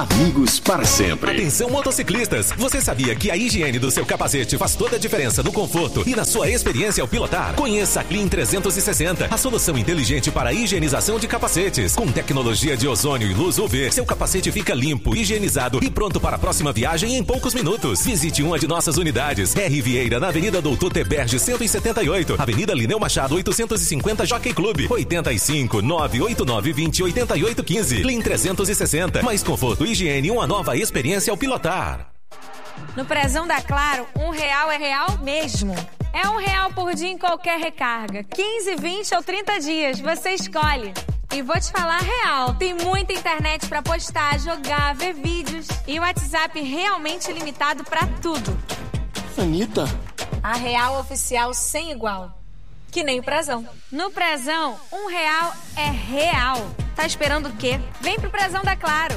Amigos para sempre. Atenção, motociclistas! Você sabia que a higiene do seu capacete faz toda a diferença no conforto e na sua experiência ao pilotar? Conheça a Clean 360, a solução inteligente para a higienização de capacetes. Com tecnologia de ozônio e luz UV, seu capacete fica limpo, higienizado e pronto para a próxima viagem em poucos minutos. Visite uma de nossas unidades. R. Vieira, na Avenida Doutor Teberge 178, Avenida Lineu Machado 850, Jockey Club, 85 989 20 88 15. Clean 360, mais conforto e higiene e uma nova experiência ao pilotar. No Prezão da Claro, R$1 é real mesmo. É R$1 por dia em qualquer recarga. 15, 20 ou 30 dias, você escolhe. E vou te falar real, tem muita internet pra postar, jogar, ver vídeos. E o WhatsApp realmente limitado pra tudo. Anitta. A real oficial sem igual. Que nem o Prezão. No Prezão, R$1 é real. Tá esperando o quê? Vem pro Prezão da Claro.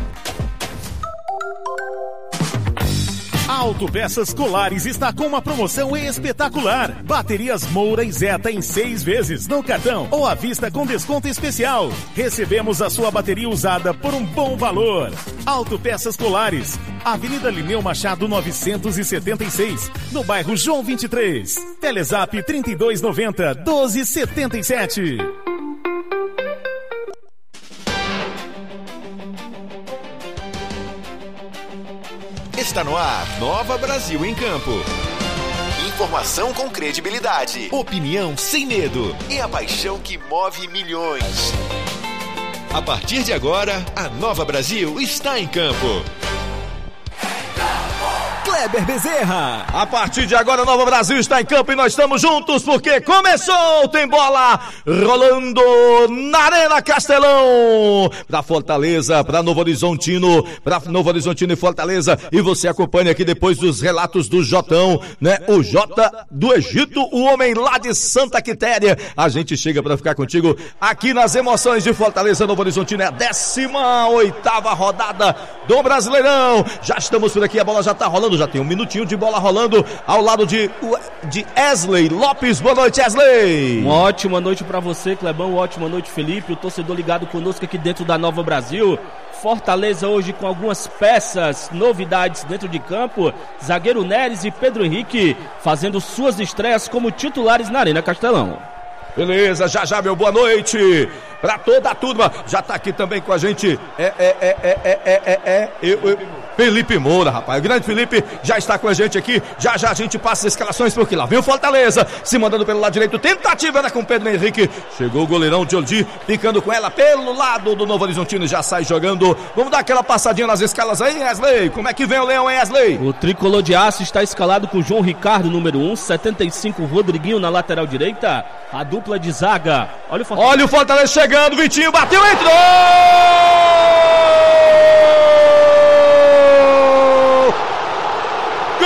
A Autopeças Colares está com uma promoção espetacular. Baterias Moura e Zeta em 6 vezes no cartão ou à vista com desconto especial. Recebemos a sua bateria usada por um bom valor. Autopeças Colares, Avenida Lineu Machado 976, no bairro João 23. Telezap 3290 1277. Está no ar, Nova Brasil em Campo. Informação com credibilidade, opinião sem medo e a paixão que move milhões. A partir de agora, a Nova Brasil está em campo. Kleber Bezerra. A partir de agora, Nova Brasil está em campo e nós estamos juntos porque começou, tem bola rolando na Arena Castelão. Para Fortaleza, para Novo Horizontino e Fortaleza. E você acompanha aqui depois dos relatos do Jotão, né? O Jota do Egito, o homem lá de Santa Quitéria. A gente chega para ficar contigo aqui nas emoções de Fortaleza, Novo Horizontino. É a 18ª rodada do Brasileirão. Já estamos por aqui, a bola já está rolando. Já tem um minutinho de bola rolando ao lado de Wesley Lopes. Boa noite, Wesley. Uma ótima noite pra você, Clebão. Uma ótima noite, Felipe. O torcedor ligado conosco aqui dentro da Nova Brasil. Fortaleza hoje com algumas peças, novidades dentro de campo. Zagueiro Neres e Pedro Henrique fazendo suas estreias como titulares na Arena Castelão. Beleza, já meu boa noite pra toda a turma. Já tá aqui também com a gente Felipe Moura, rapaz. O grande Felipe já está com a gente aqui. Já a gente passa as escalações porque lá vem o Fortaleza se mandando pelo lado direito. Tentativa era com o Pedro Henrique. Chegou o goleirão Joldi ficando com ela pelo lado do Novo Horizontino e já sai jogando. Vamos dar aquela passadinha nas escalas aí, Wesley. Como é que vem o Leão, hein, Wesley? O tricolor de aço está escalado com João Ricardo, número 1, 75, Rodriguinho na lateral direita. A dupla de zaga. Olha o Fortaleza. Olha o Fortaleza chegando, Vitinho bateu, entrou!